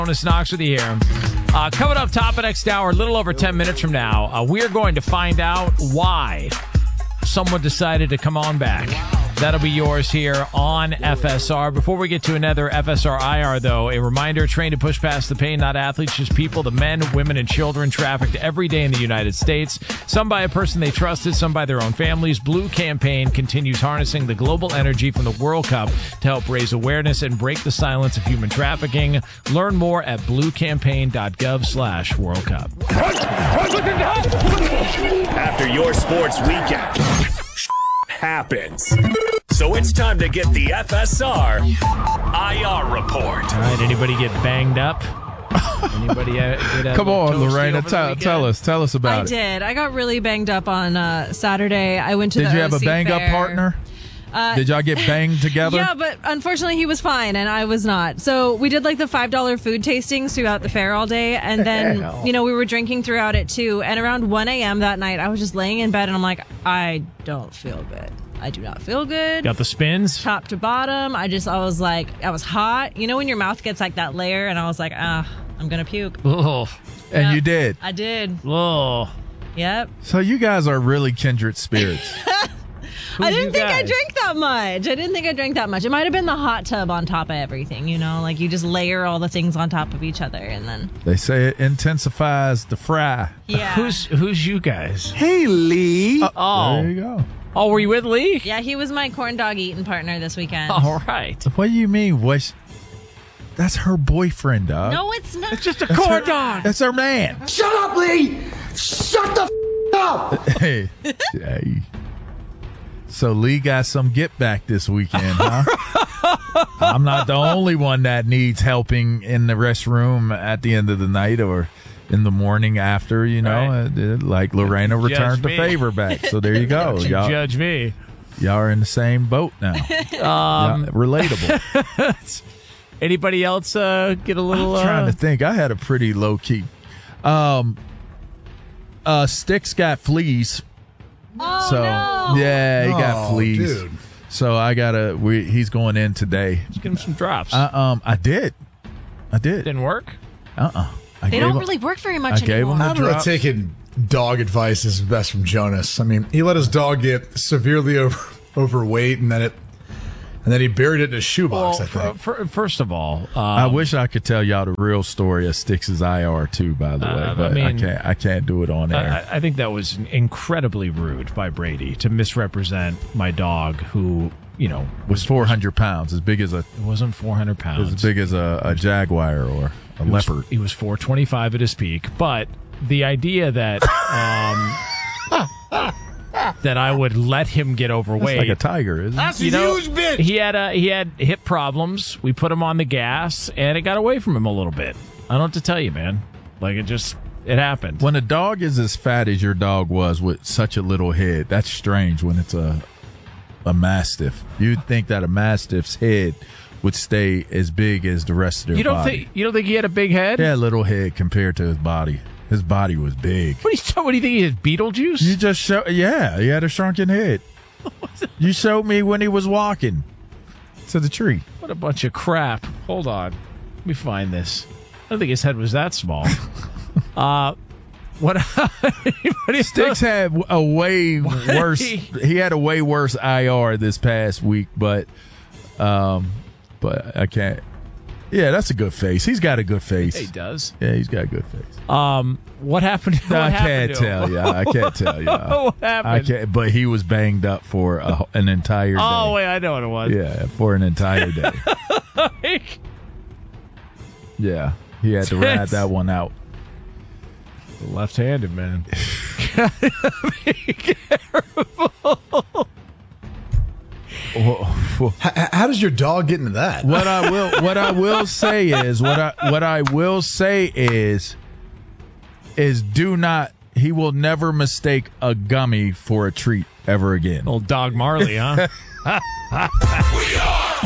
Jonas Knox with you here. Coming up top of next hour, a little over 10 minutes from now, we are going to find out why someone decided to come on back. That'll be yours here on FSR. Before we get to another FSR IR, though, a reminder, train to push past the pain, not athletes, just people, the men, women, and children trafficked every day in the United States. Some by a person they trusted, some by their own families. Blue Campaign continues harnessing the global energy from the World Cup to help raise awareness and break the silence of human trafficking. Learn more at bluecampaign.gov/World Cup. After your sports weekend, happens. So it's time to get the FSR IR report. All right, anybody get banged up? Anybody get Come on, Lorena, tell us about it. I did. I got really banged up on Saturday. I went to the Did you have a OC bang-up fair. partner? Did y'all get banged together? Yeah, but unfortunately he was fine and I was not. So we did like the $5 food tastings throughout the fair all day. And then, we were drinking throughout it too. And around 1 a.m. that night, I was just laying in bed and I'm like, I don't feel good. I do not feel good. Got the spins? Top to bottom. I was like, I was hot. You know when your mouth gets like that layer and I was like, I'm going to puke. Oh. And Yep. you did? I did. Oh. Yep. So you guys are really kindred spirits. I didn't think I drank that much. It might have been the hot tub on top of everything, like you just layer all the things on top of each other and then. They say it intensifies the fry. Yeah. Who's you guys? Hey, Lee. Oh. There you go. Oh, were you with Lee? Yeah, he was my corn dog eating partner this weekend. All right. What do you mean? That's her boyfriend, dog. No, it's not. It's just a corn dog. That's her man. Shut up, Lee! Shut the up! Hey. So Lee got some get back this weekend, huh? I'm not the only one that needs helping in the restroom at the end of the night or in the morning after, Right. like Lorena Judge returned the me. favor back. So there you go. Don't you judge me. Y'all are in the same boat now. Relatable. Anybody else get a little... I'm trying to think. I had a pretty low key. Sticks got fleas. Oh, So no. yeah, he got Oh, fleas. dude. So he's going in today. Just give him some drops. I did. Didn't work? They don't really work very much I gave anymore. him I the don't know, drops. taking dog advice is best from Jonas. I mean, he let his dog get severely overweight, and then he buried it in a shoebox, I think. First of all, I wish I could tell y'all the real story of Styx's IR too, by the way, but I can't do it on air. I think that was incredibly rude by Brady to misrepresent my dog, who was 400 pounds, as big as it wasn't 400 pounds, as big as a jaguar or a leopard. He was 425 at his peak, but the idea that that I would let him get overweight, That's like a tiger, isn't it? huge bitch. He had hip problems. We put him on the gas, and it got away from him a little bit. I don't know what to tell you, man. Like it happened. When a dog is as fat as your dog was with such a little head, that's strange. When it's a mastiff, you'd think that a mastiff's head would stay as big as the rest of their body. You don't think he had a big head? He had a little head compared to his body. His body was big. What do you think he is? Beetlejuice? You just show, yeah, he had a shrunken head. You showed me when he was walking to the tree. What a bunch of crap. Hold on. Let me find this. I don't think his head was that small. What? Sticks had a way worse. He had a way worse IR this past week, but I can't. Yeah, that's a good face. He's got a good face. He does. Yeah, he's got a good face. What happened? I can't tell you. I can't tell you. What happened? I can't. But he was banged up for an entire day. Oh wait, I know what it was. Yeah, for an entire day. Yeah, he had to ride that one out. Left-handed, man. Be careful. How does your dog get into that? What I will say is do not. He will never mistake a gummy for a treat ever again. Old Dog Marley, huh?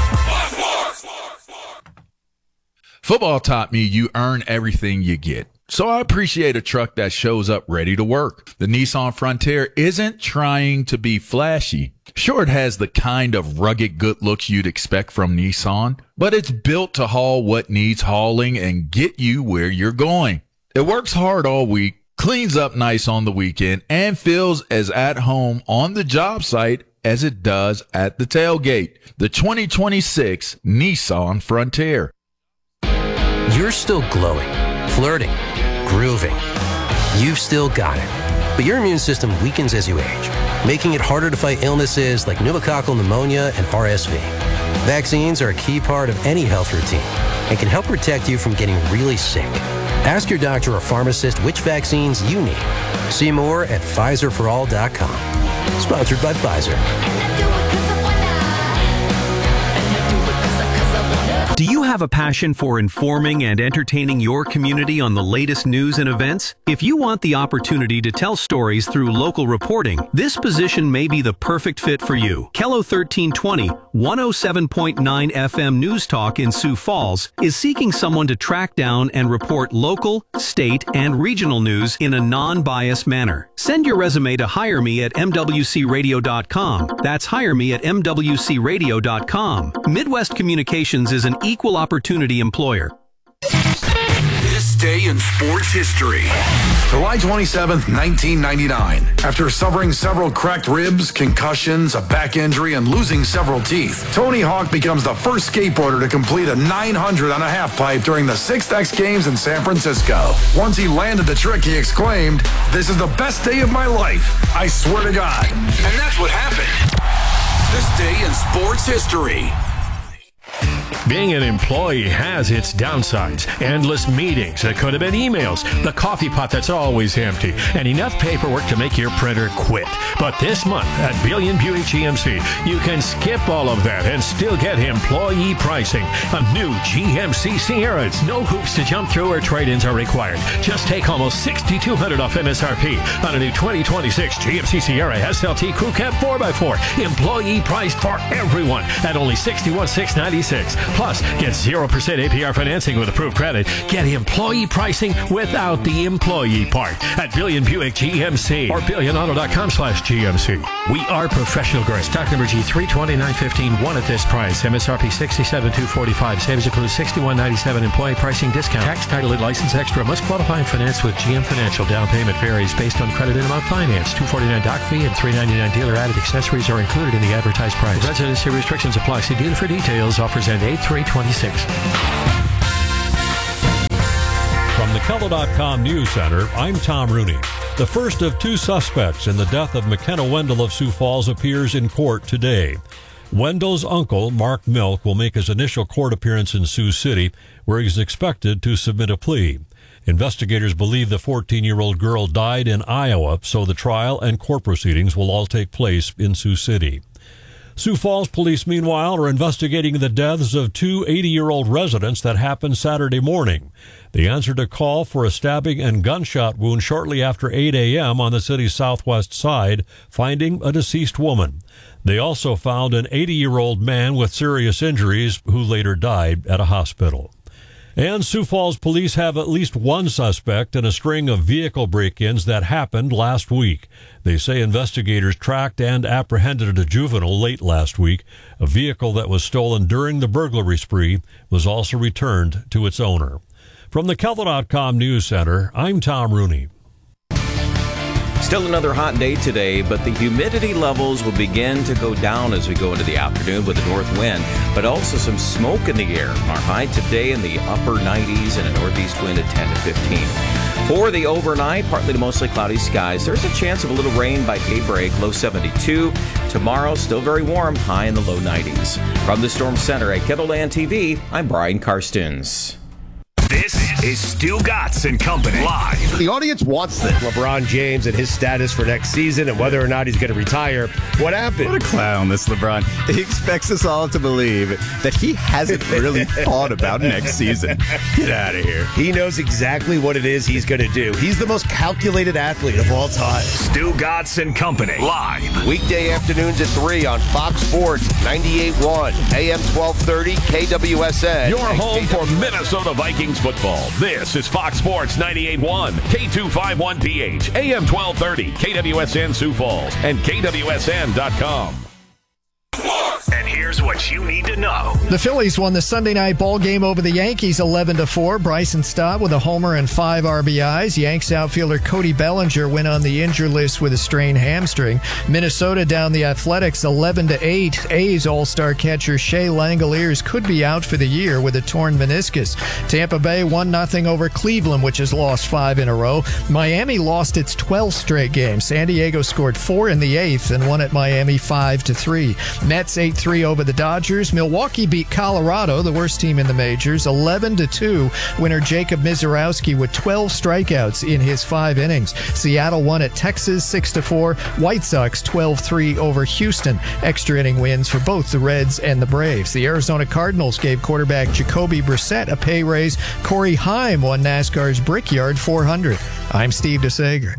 Football taught me you earn everything you get. So I appreciate a truck that shows up ready to work. The Nissan Frontier isn't trying to be flashy. Sure, it has the kind of rugged good looks you'd expect from Nissan, but it's built to haul what needs hauling and get you where you're going. It works hard all week, cleans up nice on the weekend, and feels as at home on the job site as it does at the tailgate. The 2026 Nissan Frontier. You're still glowing, flirting, grooving. You've still got it. But your immune system weakens as you age, making it harder to fight illnesses like pneumococcal pneumonia and RSV. Vaccines are a key part of any health routine and can help protect you from getting really sick. Ask your doctor or pharmacist which vaccines you need. See more at PfizerForAll.com. Sponsored by Pfizer. Do you have a passion for informing and entertaining your community on the latest news and events? If you want the opportunity to tell stories through local reporting, this position may be the perfect fit for you. KELO 1320, 107.9 FM News Talk in Sioux Falls is seeking someone to track down and report local, state, and regional news in a non-biased manner. Send your resume to hireme at mwcradio.com. That's hireme at mwcradio.com. Midwest Communications is an equal opportunity employer. This day in sports history. July 27th, 1999. After suffering several cracked ribs, concussions, a back injury, and losing several teeth, Tony Hawk becomes the first skateboarder to complete a 900 on a half pipe during the 6th X Games in San Francisco. Once he landed the trick, he exclaimed, "This is the best day of my life. I swear to God." And that's what happened. This day in sports history. Being an employee has its downsides. Endless meetings that could have been emails, the coffee pot that's always empty, and enough paperwork to make your printer quit. But this month at Billion Buick GMC, you can skip all of that and still get employee pricing. A new GMC Sierra. It's no hoops to jump through or trade-ins are required. Just take almost $6,200 off MSRP on a new 2026 GMC Sierra SLT Crew Cab 4x4. Employee priced for everyone at only $61,696. Plus, get 0% APR financing with approved credit. Get employee pricing without the employee part at Billion Buick GMC or BillionAuto.com/GMC. We are professional grade. Stock number G32915. At this price. MSRP $67,245. Savings includes $61.97 employee pricing discount. Tax, title, and license extra. Must qualify and finance with GM Financial. Down payment varies based on credit and amount financed. $249 doc fee and $399 dealer added accessories are included in the advertised price. Residency restrictions apply. See dealer for details. Offers end 8/3/26. From the KELO.com News Center, I'm Tom Rooney. The first of two suspects in the death of McKenna Wendell of Sioux Falls appears in court today. Wendell's uncle, Mark Milk, will make his initial court appearance in Sioux City, where he's expected to submit a plea. Investigators believe the 14-year-old girl died in Iowa, so the trial and court proceedings will all take place in Sioux City. Sioux Falls police, meanwhile, are investigating the deaths of two 80-year-old residents that happened Saturday morning. They answered a call for a stabbing and gunshot wound shortly after 8 a.m. on the city's southwest side, finding a deceased woman. They also found an 80-year-old man with serious injuries who later died at a hospital. And Sioux Falls police have at least one suspect in a string of vehicle break-ins that happened last week. They say investigators tracked and apprehended a juvenile late last week. A vehicle that was stolen during the burglary spree was also returned to its owner. From the KELO.com News Center, I'm Tom Rooney. Still another hot day today, but the humidity levels will begin to go down as we go into the afternoon with a north wind, but also some smoke in the air. Our high today in the upper 90s and a northeast wind at 10 to 15. For the overnight, partly to mostly cloudy skies. There's a chance of a little rain by daybreak, low 72. Tomorrow, still very warm, high in the low 90s. From the Storm Center at KELOLAND TV, I'm Brian Karstens. This is Stugotz and Company live. The audience wants this. LeBron James and his status for next season and whether or not he's going to retire. What happened? What a clown, this LeBron. He expects us all to believe that he hasn't really thought about next season. Get out of here. He knows exactly what it is he's going to do. He's the most calculated athlete of all time. Stugotz and Company live. Weekday afternoons at 3 on Fox Sports 98.1 AM 1230 KWSN. Your home for Minnesota Vikings football. This is Fox Sports 98.1, K251PH, AM 1230, KWSN Sioux Falls, and KWSN.com. And here's what you need to know. The Phillies won the Sunday night ball game over the Yankees 11-4. Bryson Stott with a homer and 5 RBIs. Yanks outfielder Cody Bellinger went on the injured list with a strained hamstring. Minnesota down the Athletics 11-8. A's all-star catcher Shea Langoliers could be out for the year with a torn meniscus. Tampa Bay 1-0 over Cleveland, which has lost 5 in a row. Miami lost its 12th straight game. San Diego scored 4 in the 8th and won at Miami 5-3. Mets 8-3 over the Dodgers. Milwaukee beat Colorado, the worst team in the majors, 11-2. Winner Jacob Mizorowski with 12 strikeouts in his 5 innings. Seattle won at Texas 6-4. White Sox 12-3 over Houston. Extra inning wins for both the Reds and the Braves. The Arizona Cardinals gave quarterback Jacoby Brissett a pay raise. Corey Haim won NASCAR's Brickyard 400. I'm Steve DeSager.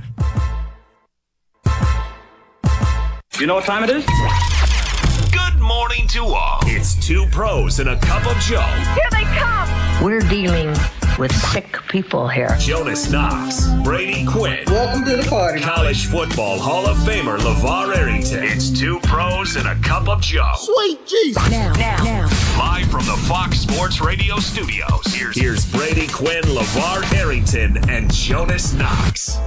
You know what time it is? Good morning to all. It's 2 pros and a cup of Joe. Here they come. We're dealing with sick people here. Jonas Knox, Brady Quinn. Welcome to the party. College football Hall of Famer LeVar Arrington. It's 2 pros and a cup of Joe. Sweet Jesus. Now. Live from the Fox Sports Radio studios. Here's Brady Quinn, LeVar Arrington, and Jonas Knox.